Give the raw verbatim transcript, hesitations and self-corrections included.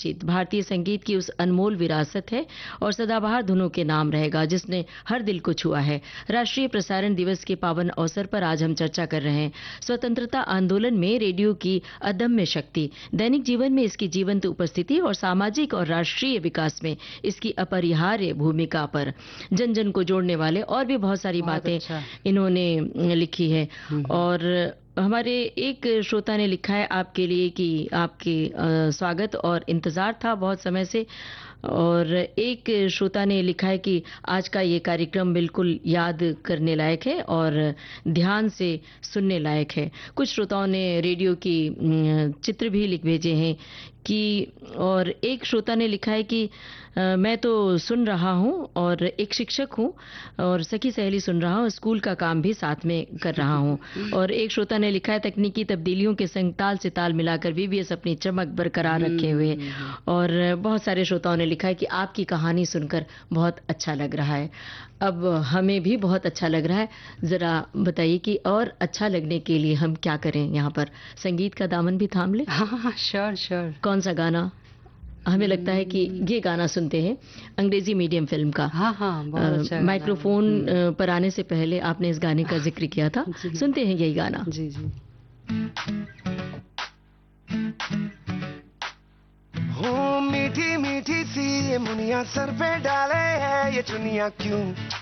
बातचीत भारतीय संगीत की उस अनमोल विरासत है और सदाबहार धुनों के नाम रहेगा जिसने हर दिल को छुआ है। राष्ट्रीय प्रसारण दिवस के पावन अवसर पर आज हम चर्चा कर रहे हैं स्वतंत्रता आंदोलन में रेडियो की अदम्य शक्ति, दैनिक जीवन में इसकी जीवंत उपस्थिति और सामाजिक और राष्ट्रीय विकास में इसकी अपरिहार्य भूमिका पर। जन जन को जोड़ने वाले और भी बहुत सारी बहुत बातें अच्छा। इन्होंने लिखी है। हम्म। और हमारे एक श्रोता ने लिखा है आपके लिए कि आपके अ, स्वागत और इंतजार था बहुत समय से। और एक श्रोता ने लिखा है कि आज का ये कार्यक्रम बिल्कुल याद करने लायक है और ध्यान से सुनने लायक है। कुछ श्रोताओं ने रेडियो की अम, चित्र भी लिख भेजे हैं कि, और एक श्रोता ने लिखा है कि अ, मैं तो सुन रहा हूँ और एक शिक्षक हूँ और सखी सहेली सुन रहा हूँ, स्कूल का काम भी साथ में कर रहा हूँ। और एक श्रोता ने लिखा है तकनीकी तब्दीलियों के संग ताल से ताल मिलाकर वीवीएस अपनी चमक बरकरार रखे हुए। और बहुत सारे श्रोताओं ने लिखा है कि आपकी कहानी सुनकर बहुत अच्छा लग रहा है। अब हमें भी बहुत अच्छा लग रहा है। जरा बताइए कि और अच्छा लगने के लिए हम क्या करें? यहाँ पर संगीत का दामन भी थाम ले। हाँ हाँ, श्योर श्योर। कौन सा गाना? हमें लगता है कि ये गाना सुनते हैं, अंग्रेजी मीडियम फिल्म का। हाँ हाँ, बहुत अच्छा गाना है। माइक्रोफोन अ, पर आने से पहले आपने इस गाने का जिक्र किया था। जी। सुनते हैं यही गाना। जी जी। हो मीठी मीठी सी ये मुनिया सर पे डाले है ये चुनिया क्यों